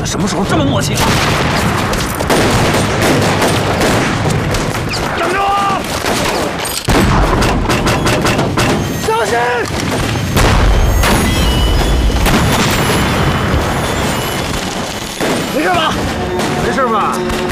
什么时候这么默契了？等着我！小心！没事吧？没事吧？